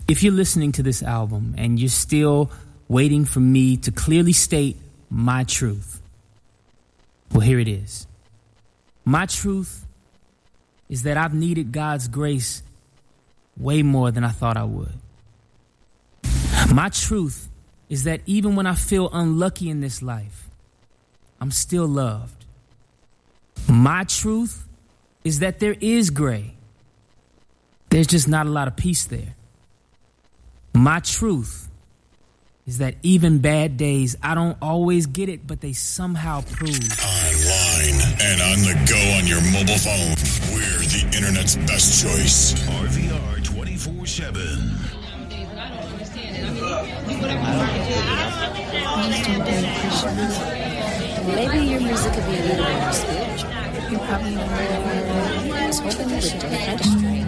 If you're listening to this album and you're still waiting for me to clearly state my truth, well, here it is. My truth is that I've needed God's grace way more than I thought I would. My truth is that even when I feel unlucky in this life, I'm still loved. My truth is that there is gray. There's just not a lot of peace there. My truth is that even bad days, I don't always get it, but they somehow prove. Online and on the go on your mobile phone. We're the internet's best choice. RVR 24/7. Maybe your music could be a little more spiritual. You probably know I was hoping you would do that.